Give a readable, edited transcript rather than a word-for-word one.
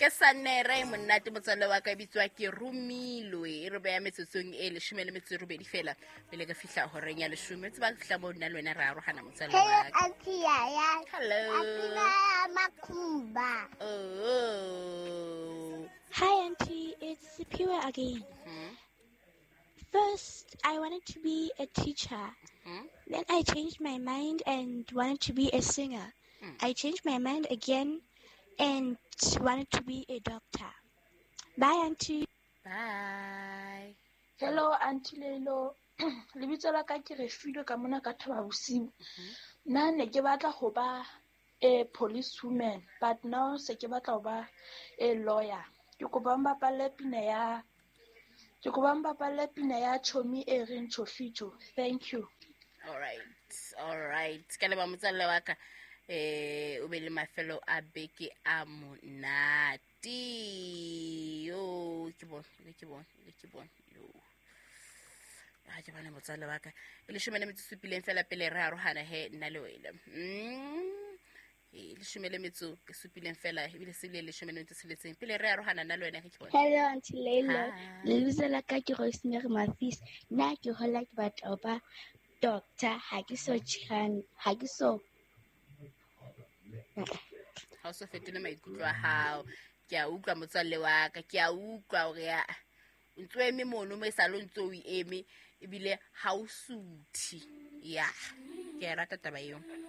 ke sanere monate motswalle wa ka bitswa ke Romilwe re beya metsotsong e 18 fela pele ka fihla horeng ya 10 tsa ba fihla mo nna le wena re arogana motswalle wa ka. Auntie Yaya. Hello. Apina Makumba. Oh. Hi, Auntie. It's Sipiwe again. First, I wanted to be a teacher. Then I changed my mind and wanted to be a singer. I changed my mind again and wanted to be a doctor. Bye, Auntie. Bye. Hello, Auntie Lelo. Lebitso la ka ke Refilwe ka mona ka Thaba Bosiu. Nna ne ke batla ho ba a policewoman, but now se ke batla ho ba a lawyer. Ke kopa mbapale pina ya Chomi e reng Choficho. Thank you. All right. Ka le ba motswalle wa ka o be le mafelo a beke a monate. Yo ke bon yo a ke bana motswalle wa ka e le 17 fela pele re arogana he nna le wena le 17 fela e bile se le 17 pele re arogana nna le wena ke bona. Hello, Auntie Lelo. Lebitso la ka ke Rosemary Mafis. Nna ke hola ke batla ho ba doctor. Ha ke so ha o so fetole maikutlo a hao ke a utlwa motswalle wa ka ke a utlwa hore ya ntso eme mono mo sa lo ntso o eme ebile ha o suthi ya ke rata taba eo.